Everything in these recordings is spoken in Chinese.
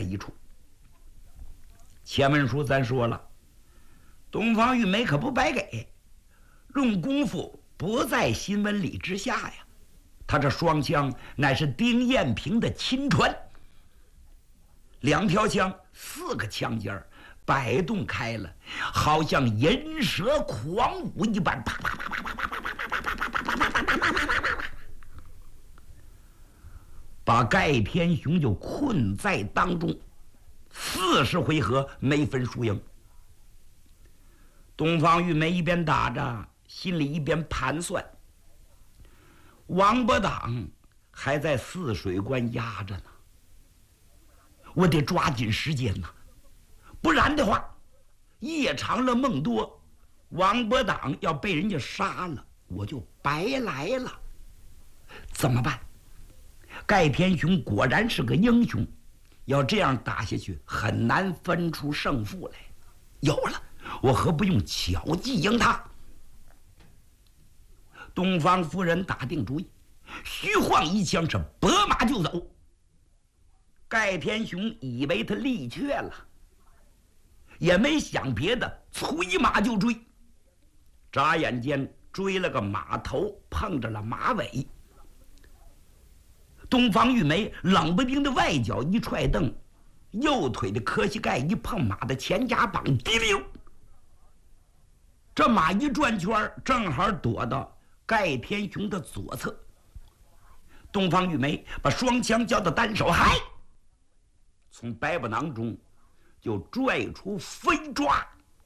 一处。前文书咱说了，东方玉梅可不白给，论功夫不在新闻里之下呀。他这双枪乃是丁彦平的亲传，2条枪4个枪尖摆动开了，好像银蛇狂舞一般，啪啪啪啪啪啪啪啪啪啪，把盖天雄就困在当中，40回合没分输赢。东方玉梅一边打着，心里一边盘算，王伯党还在泗水关压着呢，我得抓紧时间呐，不然的话，夜长了梦多，王伯党要被人家杀了，我就白来了。怎么办？盖天雄果然是个英雄，要这样打下去，很难分出胜负来。有了，我何不用巧计赢他？东方夫人打定主意，虚晃一枪是拨马就走。盖天雄以为他力怯了，也没想别的，催马就追。眨眼间追了个马头碰着了马尾，东方玉梅冷不丁的外脚一踹蹬，右腿的磕膝盖一碰马的前夹膀，滴溜，这马一转圈，正好躲到盖天雄的左侧。东方玉梅把双枪交到单手，嗨，从白布囊中就拽出飞抓。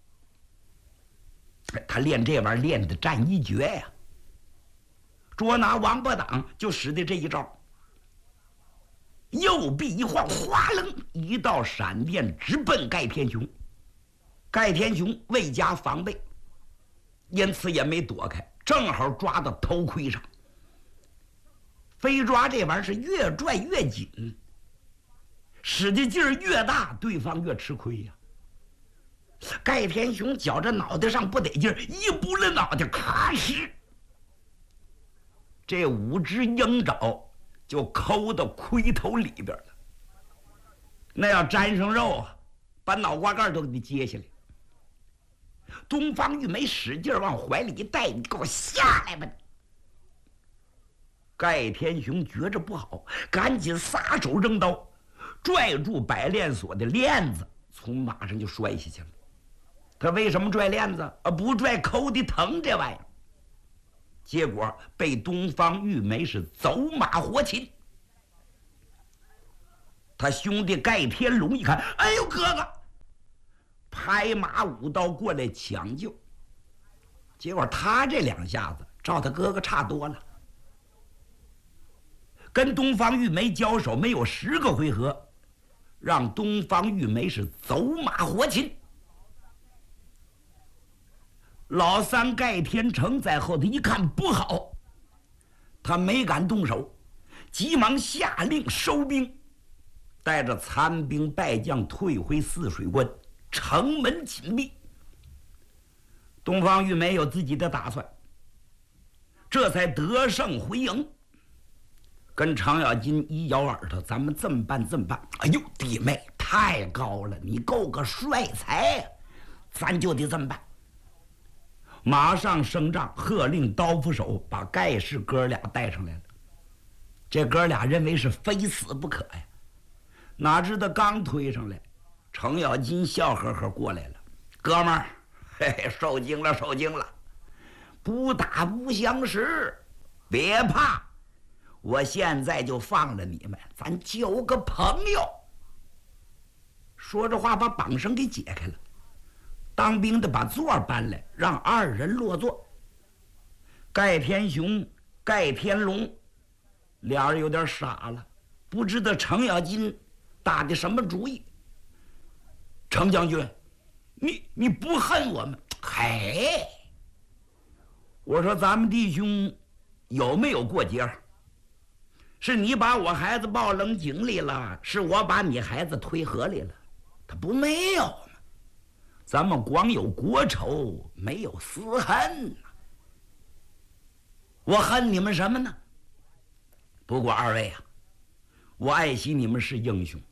他练这玩意儿练的战一绝呀，捉拿王八党就使的这一招，右臂一晃，哗楞一道闪电直奔盖天雄。盖天雄未加防备，因此也没躲开，正好抓到头盔上。飞抓这玩意儿是越拽越紧，使的劲儿越大，对方越吃亏呀。盖天雄觉着脑袋上不得劲儿，一拨了脑袋，咔哧，这5只鹰爪就抠到盔头里边了。那要沾上肉啊，把脑瓜盖都给你揭下来。东方玉梅使劲往怀里一带，你给我下来吧！盖天雄觉着不好，赶紧撒手扔刀，拽住百链锁的链子，从马上就摔下去了。他为什么拽链子不拽抠的疼这玩意儿？结果被东方玉梅是走马活擒。他兄弟盖天龙一看，哎呦哥哥，拍马舞刀过来抢救。结果他这2下子照他哥哥差多了，跟东方玉梅交手没有10个回合，让东方玉梅是走马活擒。老三盖天成在后头一看不好，他没敢动手，急忙下令收兵，带着残兵败将退回泗水关，城门紧闭。东方玉梅有自己的打算，这才得胜回营，跟程咬金一摇耳朵，咱们这么办这么办。哎呦弟妹太高了，你够个帅才呀，咱就得这么办。马上升帐，喝令刀斧手把盖氏哥俩带上来了。这哥俩认为是非死不可呀，哪知道刚推上来，程咬金笑呵呵过来了：“哥们儿，嘿嘿，受惊了，受惊了，不打不相识，别怕，我现在就放了你们，咱交个朋友。”说着话，把绑绳给解开了。当兵的把座搬来，让2人落座。盖天雄、盖天龙俩人有点傻了，不知道程咬金打的什么主意。程将军，你不恨我们？嘿，我说咱们弟兄有没有过节？是你把我孩子抱冷井里了，是我把你孩子推河里了，他不没有。咱们光有国仇，没有私恨呐。我恨你们什么呢？不过2位啊，我爱惜你们是英雄，